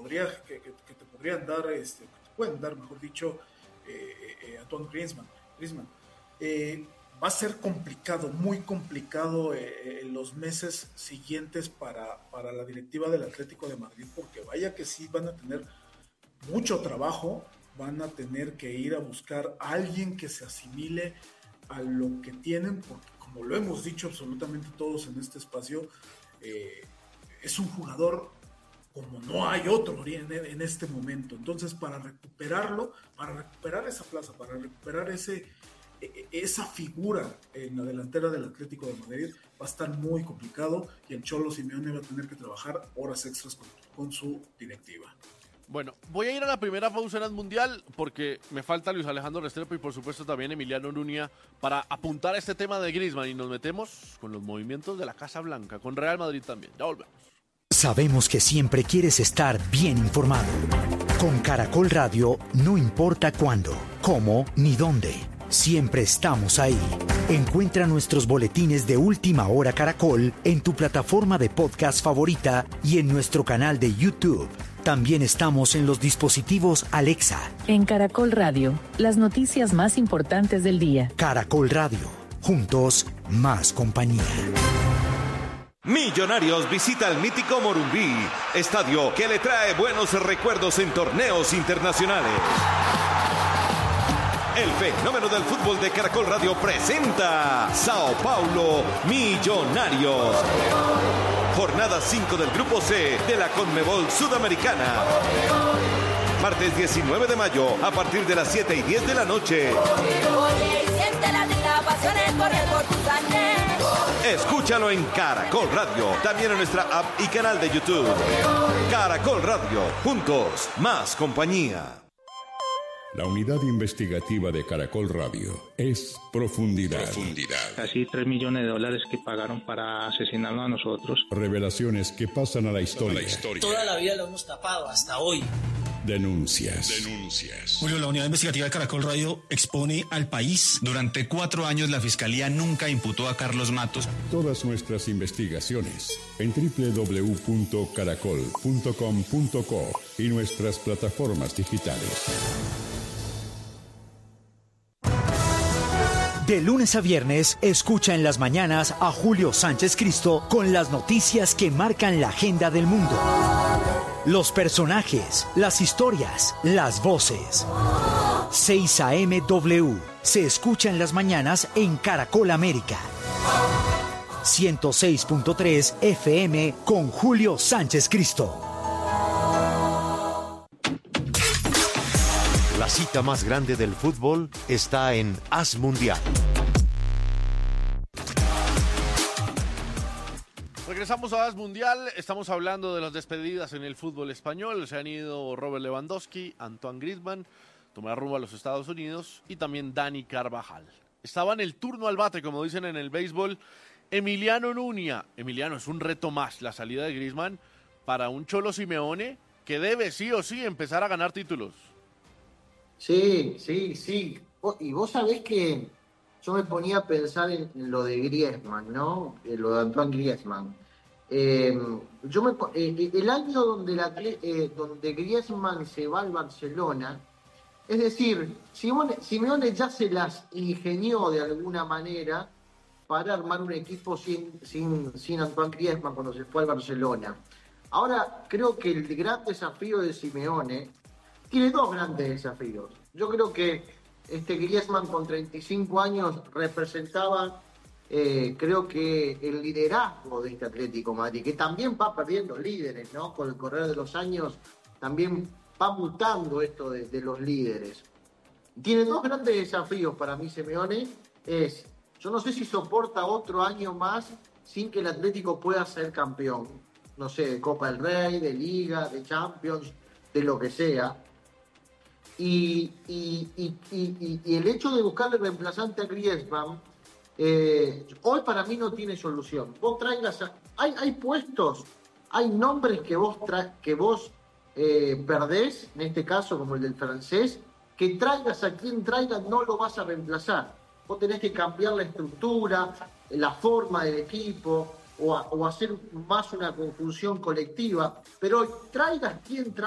te podrían dar, que te pueden dar, mejor dicho, Antoine Griezmann. Va a ser complicado, muy complicado en los meses siguientes para la directiva del Atlético de Madrid, porque vaya que sí van a tener mucho trabajo, van a tener que ir a buscar a alguien que se asimile a lo que tienen, porque como lo hemos dicho absolutamente todos en este espacio, es un jugador como no hay otro en este momento. Entonces, para recuperarlo, para recuperar esa plaza, para recuperar esa figura en la delantera del Atlético de Madrid, va a estar muy complicado y el Cholo Simeone va a tener que trabajar horas extras con su directiva. Bueno, voy a ir a la primera pausa en el Mundial porque me falta Luis Alejandro Restrepo y por supuesto también Emiliano Nuña para apuntar a este tema de Griezmann, y nos metemos con los movimientos de la Casa Blanca, con Real Madrid también. Ya volvemos. Sabemos que siempre quieres estar bien informado. Con Caracol Radio, no importa cuándo, cómo ni dónde, siempre estamos ahí. Encuentra nuestros boletines de Última Hora Caracol en tu plataforma de podcast favorita y en nuestro canal de YouTube. También estamos en los dispositivos Alexa. En Caracol Radio, las noticias más importantes del día. Caracol Radio, juntos, más compañía. Millonarios visita el mítico Morumbí, estadio que le trae buenos recuerdos en torneos internacionales. El fenómeno del fútbol de Caracol Radio presenta Sao Paulo Millonarios. Jornada 5 del Grupo C de la Conmebol Sudamericana. Martes 19 de mayo a partir de las 7:10 de la noche. Escúchalo en Caracol Radio, también en nuestra app y canal de YouTube. Caracol Radio, juntos, más compañía. La unidad investigativa de Caracol Radio es Profundidad. Casi $3 millones que pagaron para asesinarnos a nosotros. Revelaciones que pasan a la historia. Toda la vida lo hemos tapado, hasta hoy. Denuncias. Julio, la unidad investigativa de Caracol Radio expone al país. Durante 4 años la Fiscalía nunca imputó a Carlos Matos. Todas nuestras investigaciones en www.caracol.com.co y nuestras plataformas digitales. De lunes a viernes, escucha en las mañanas a Julio Sánchez Cristo con las noticias que marcan la agenda del mundo. Los personajes, las historias, las voces. 6 a.m. W. Se escucha en las mañanas en Caracol América. 106.3 FM con Julio Sánchez Cristo. La cita más grande del fútbol está en Haz Mundial. Regresamos a Haz Mundial, estamos hablando de las despedidas en el fútbol español. Se han ido Robert Lewandowski, Antoine Griezmann, tomar rumbo a los Estados Unidos, y también Dani Carvajal. Estaba en el turno al bate, como dicen en el béisbol, Emiliano Nuña. Emiliano, es un reto más la salida de Griezmann para un Cholo Simeone que debe sí o sí empezar a ganar títulos. Sí. Y vos sabés que yo me ponía a pensar en lo de Griezmann, ¿no? Lo de Antoine Griezmann. El año donde Griezmann se va al Barcelona, es decir, Simeone ya se las ingenió de alguna manera para armar un equipo sin Antoine Griezmann cuando se fue al Barcelona. Ahora creo que el gran desafío de Simeone tiene 2 grandes desafíos. Yo creo que Griezmann con 35 años representaba, creo que el liderazgo de este Atlético de Madrid, que también va perdiendo líderes, ¿no? Con el correr de los años también va mutando esto de los líderes. Tiene 2 grandes desafíos para mí Simeone. Yo no sé si soporta otro año más sin que el Atlético pueda ser campeón. No sé, de Copa del Rey, de Liga, de Champions, de lo que sea. Y el hecho de buscarle reemplazante a Griezmann, hoy para mí no tiene solución. Vos traigas, hay puestos, hay nombres que vos perdés, en este caso como el del francés, que traigas a quien traigas no lo vas a reemplazar. Vos tenés que cambiar la estructura, la forma del equipo, o hacer más una conjunción colectiva, pero traigas quien traigas.